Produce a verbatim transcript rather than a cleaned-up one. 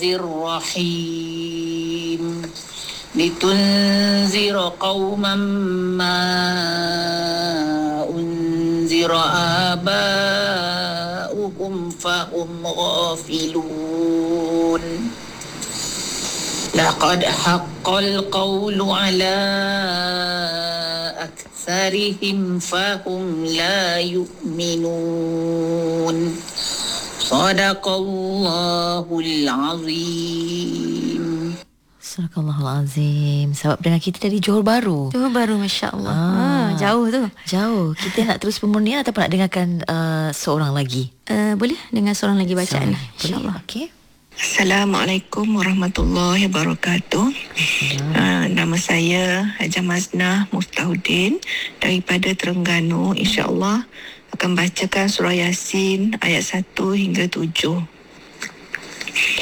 الرحيم لتنذر قوما ما أنذر آباؤهم فهم غافلون لقد حق القول على أكثرهم فهم لا يؤمنون صدق الله العظيم. Sadaqallahul Azim. Sahabat pendengar kita dari Johor Bahru. Johor Bahru, Masya Allah. Ah, Ah, jauh tu. Jauh. Kita nak terus pemurnian ataupun nak dengarkan uh, seorang lagi? Uh, boleh dengar seorang lagi bacaan ni. InsyaAllah. Okey. Assalamualaikum warahmatullahi wabarakatuh. Uh, nama saya Hajah Maznah Muftahuddin daripada Terengganu. InsyaAllah akan bacakan surah Yasin ayat satu hingga tujuh.